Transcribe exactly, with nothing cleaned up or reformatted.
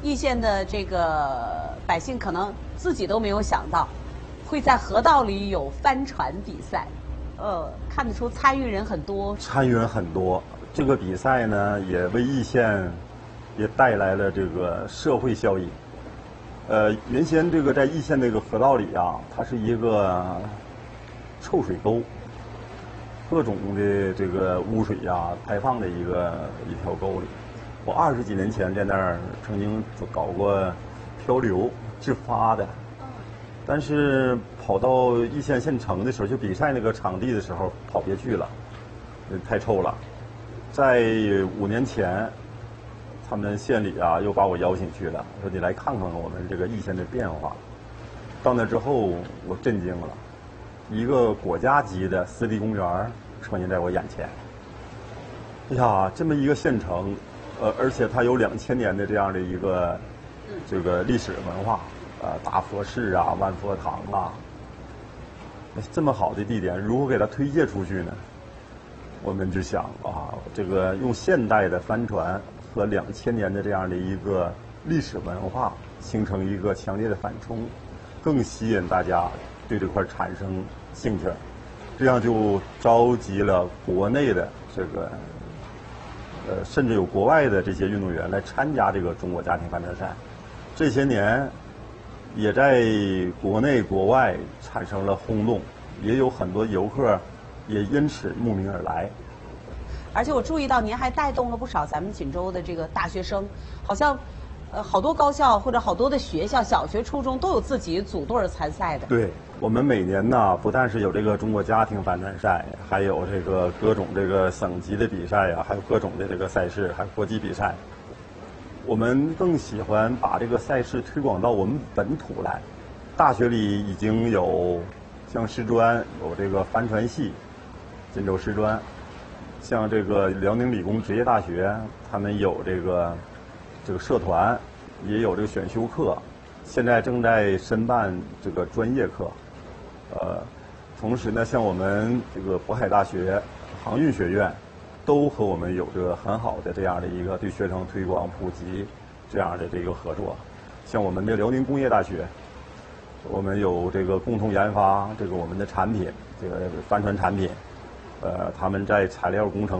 易县的这个百姓可能自己都没有想到，会在河道里有帆船比赛。呃，看得出参与人很多。 参与人很多，这个比赛呢，也为易县也带来了这个社会效益。呃，原先这个在易县这个河道里啊，它是一个臭水沟，各种的这个污水呀、啊、排放的一个一条沟里。我二十几年前在那儿曾经搞过漂流自发的。但是跑到易县县城的时候，就比赛那个场地的时候，跑别去了，太臭了。在五年前，他们县里啊又把我邀请去了，说你来看看我们这个易县的变化。到那之后，我震惊了，一个国家级的湿地公园呈现在我眼前。哎呀，这么一个县城，呃，而且它有两千年的这样的一个这个历史文化。呃，大佛寺啊，万佛堂啊，这么好的地点，如何给它推介出去呢？我们就想啊，这个用现代的帆船和两千年的这样的一个历史文化，形成一个强烈的反冲，更吸引大家对这块产生兴趣，这样就召集了国内的这个，呃，甚至有国外的这些运动员来参加这个中国家庭帆船赛。这些年。也在国内国外产生了轰动，也有很多游客也因此慕名而来。 而且我注意到您还带动了不少咱们锦州的这个大学生，好像呃好多高校或者好多的学校，小学、初中都有自己组队参赛的。 对，我们每年呢，不但是有这个中国家庭帆船赛，还有这个各种这个省级的比赛啊，还有各种的这个赛事，还有国际比赛。我们更喜欢把这个赛事推广到我们本土来。大学里已经有像师专有这个帆船系，锦州师专，像这个辽宁理工职业大学，他们有这个这个社团，也有这个选修课，现在正在申办这个专业课。呃，同时呢，像我们这个渤海大学航运学院。都和我们有着很好的这样的一个对学生推广普及这样的这个合作，像我们的辽宁工业大学，我们有这个共同研发这个我们的产品，这个帆船产品，呃，他们在材料工程。